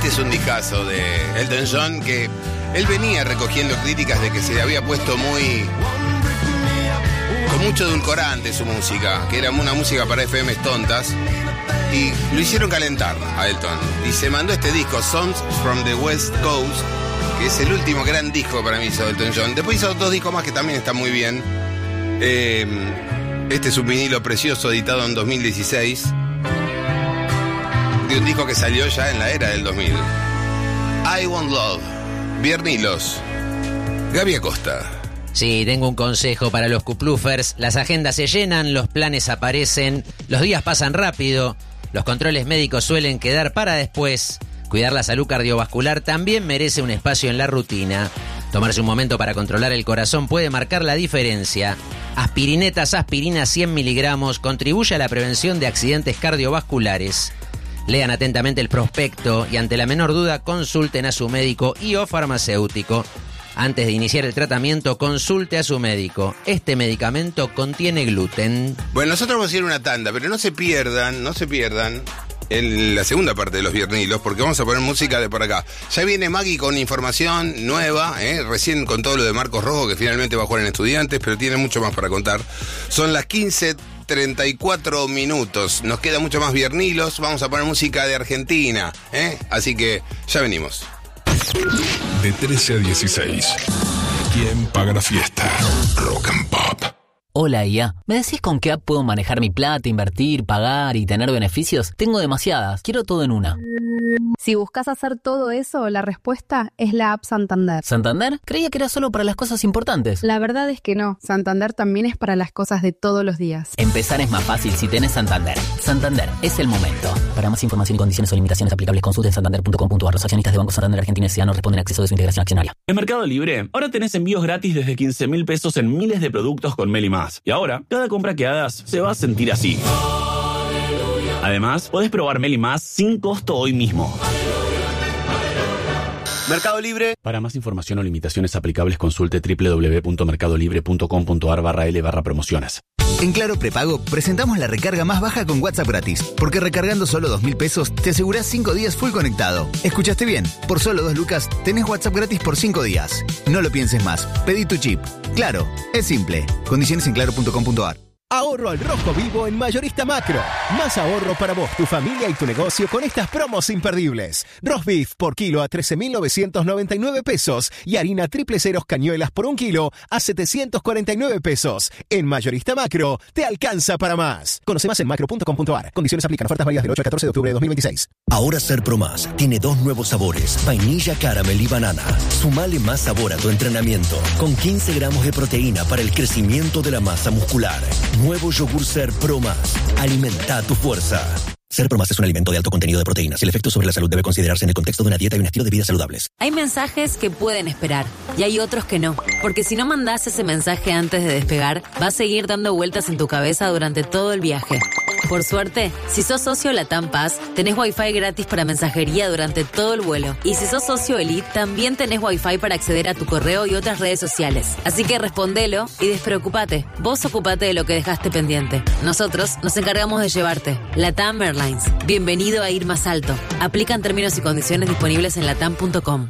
Este es un discazo de Elton John que él venía recogiendo críticas de que se había puesto con mucho edulcorante su música, que era una música para FMs tontas, y lo hicieron calentar a Elton. Y se mandó este disco, Songs from the West Coast, que es el último gran disco para mí hizo Elton John. Después hizo 2 discos más que también están muy bien. Este es un vinilo precioso editado en 2016, de un disco que salió ya en la era del 2000. I Want Love, Viernilos, Gaby Acosta. Sí, tengo un consejo para los cuplúfers. Las agendas se llenan, los planes aparecen, los días pasan rápido, los controles médicos suelen quedar para después. Cuidar la salud cardiovascular también merece un espacio en la rutina. Tomarse un momento para controlar el corazón puede marcar la diferencia. Aspirinetas Aspirina 100 miligramos contribuye a la prevención de accidentes cardiovasculares. Lean atentamente el prospecto y ante la menor duda consulten a su médico y o farmacéutico. Antes de iniciar el tratamiento, consulte a su médico. Este medicamento contiene gluten. Bueno, nosotros vamos a ir a una tanda, pero no se pierdan en la segunda parte de los Viernilos, porque vamos a poner música de por acá. Ya viene Maggie con información nueva, recién con todo lo de Marcos Rojo, que finalmente va a jugar en Estudiantes, pero tiene mucho más para contar. Son las 15:34 minutos. Nos queda mucho más Viernilos. Vamos a poner música de Argentina, así que ya venimos. De 13 a 16. ¿Quién paga la fiesta? Rock and Pop. Hola, IA. ¿Me decís con qué app puedo manejar mi plata, invertir, pagar y tener beneficios? Tengo demasiadas. Quiero todo en una. Si buscas hacer todo eso, la respuesta es la app Santander. ¿Santander? Creía que era solo para las cosas importantes. La verdad es que no. Santander también es para las cosas de todos los días. Empezar es más fácil si tenés Santander. Santander, es el momento. Para más información y condiciones o limitaciones aplicables, consulten santander.com.ar. Los accionistas de Banco Santander Argentina S.A. no responden a acceso de su integración accionaria. En Mercado Libre, ahora tenés envíos gratis desde 15.000 pesos en miles de productos con Meli Más. Y ahora, cada compra que hagas se va a sentir así. Además, podés probar Meli Más sin costo hoy mismo. Mercado Libre. Para más información o limitaciones aplicables, consulte www.mercadolibre.com.ar/L/promociones. En Claro Prepago presentamos la recarga más baja con WhatsApp gratis, porque recargando solo 2.000 pesos te asegurás 5 días full conectado. ¿Escuchaste bien? Por solo 2 lucas tenés WhatsApp gratis por 5 días. No lo pienses más, pedí tu chip. Claro, es simple. Condiciones en claro.com.ar. Ahorro al rojo vivo en Mayorista Macro. Más ahorro para vos, tu familia y tu negocio con estas promos imperdibles. Roast beef por kilo a 13.999 pesos y harina triple ceros cañuelas por 1 kilo a 749 pesos. En Mayorista Macro te alcanza para más. Conoce más en macro.com.ar. Condiciones aplican. Ofertas válidas del 8 al 14 de octubre de 2026. Ahora Ser Pro Más tiene 2 nuevos sabores: vainilla, caramel y banana. Sumale más sabor a tu entrenamiento con 15 gramos de proteína para el crecimiento de la masa muscular. Nuevo yogur Ser Pro Más. Alimenta tu fuerza. Ser Pro Más es un alimento de alto contenido de proteínas. El efecto sobre la salud debe considerarse en el contexto de una dieta y un estilo de vida saludables. Hay mensajes que pueden esperar y hay otros que no. Porque si no mandás ese mensaje antes de despegar, va a seguir dando vueltas en tu cabeza durante todo el viaje. Por suerte, si sos socio LATAM Pass, tenés Wi-Fi gratis para mensajería durante todo el vuelo. Y si sos socio Elite, también tenés Wi-Fi para acceder a tu correo y otras redes sociales. Así que respondelo y despreocupate. Vos ocupate de lo que dejaste pendiente. Nosotros nos encargamos de llevarte. LATAM Airlines. Bienvenido a ir más alto. Aplican términos y condiciones disponibles en latam.com.